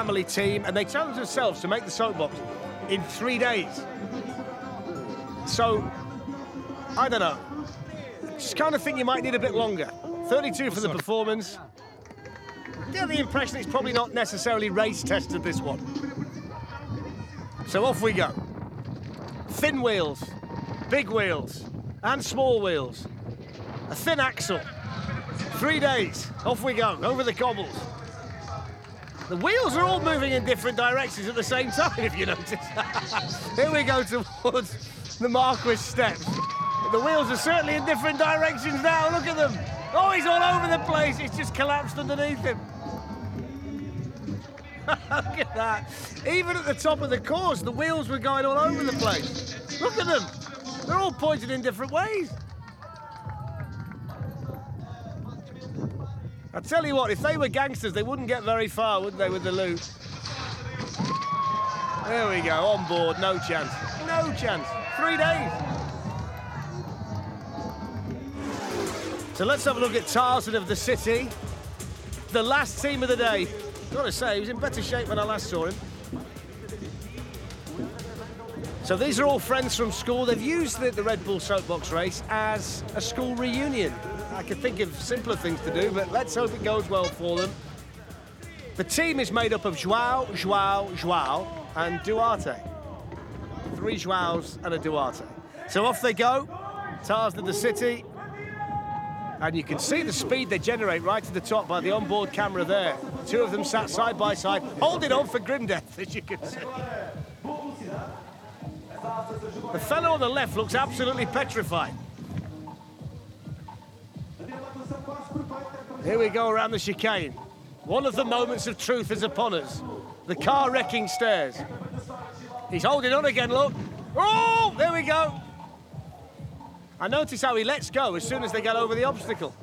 family team, and they challenged themselves to make the soapbox in 3 days. So, I don't know. Just kind of think you might need a bit longer. 32 for the performance. Get the impression it's probably not necessarily race tested, this one. So off we go. Thin wheels, big wheels, and small wheels. A thin axle. 3 days. Off we go, over the cobbles. The wheels are all moving in different directions at the same time, if you notice. Here we go towards the Marquis steps. The wheels are certainly in different directions now. Look at them. Oh, he's all over the place. It's just collapsed underneath him. Look at that. Even at the top of the course, the wheels were going all over the place. Look at them. They're all pointed in different ways. I tell you what, if they were gangsters, they wouldn't get very far, would they, with the loot? There we go, on board, no chance. No chance. 3 days. So let's have a look at Tarzan of the City. The last team of the day. Gotta say, he was in better shape when I last saw him. So these are all friends from school. They've used the Red Bull Soapbox race as a school reunion. I could think of simpler things to do, but let's hope it goes well for them. The team is made up of Joao, and Duarte. 3 Joaos and a Duarte. So off they go, Tarzan of the City. And you can see the speed they generate right to the top by the onboard camera there. 2 of them sat side by side, holding on for grim death, as you can see. The fellow on the left looks absolutely petrified. Here we go around the chicane. One of the moments of truth is upon us. The car wrecking stairs. He's holding on again, look. Oh, there we go. I notice how he lets go as soon as they get over the obstacle.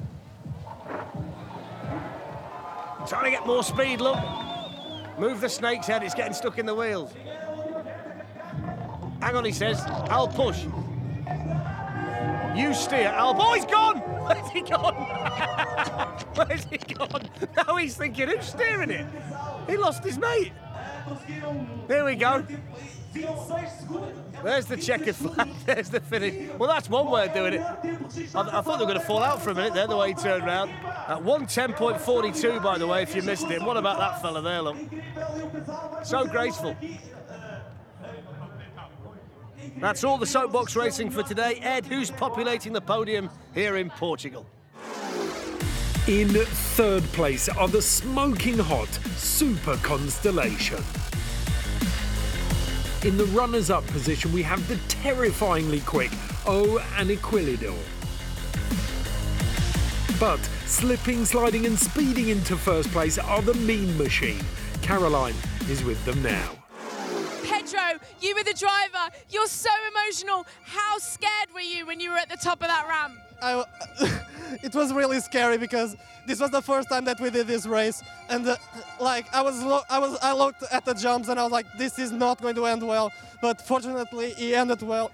Trying to get more speed, look. Move the snake's head, it's getting stuck in the wheels. Hang on, he says. I'll push. You steer, oh, he's gone! Where's he gone? Where's he gone? Now he's thinking, who's steering it? He lost his mate. There we go. There's the checkered flag, there's the finish. Well, that's one way of doing it. I thought they were going to fall out for a minute there, the way he turned around. At 1:10.42, by the way, if you missed him. What about that fella there, look? So graceful. That's all the soapbox racing for today. Ed, who's populating the podium here in Portugal? In 3rd place are the smoking hot Super Constellation. In the runners-up position, we have the terrifyingly quick O and Equilidor. But slipping, sliding and speeding into 1st place are the Mean Machine. Caroline is with them now. Pedro, you were the driver. You're so emotional. How scared were you when you were at the top of that ramp? It was really scary because this was the first time that we did this race, and I looked at the jumps and I was like, this is not going to end well. But fortunately, it ended well.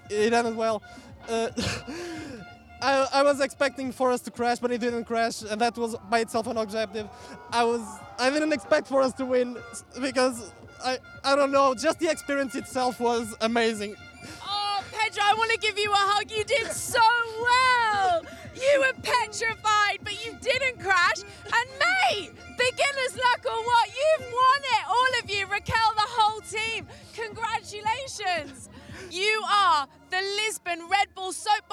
I was expecting for us to crash, but it didn't crash, and that was by itself an objective. I didn't expect for us to win because I don't know, just the experience itself was amazing. Oh, Pedro, I want to give you a hug. You did so well. You were petrified, but you didn't crash. And mate, beginner's luck or what? You've won it, all of you. Raquel, the whole team. Congratulations. You are the Lisbon Red Bull Soap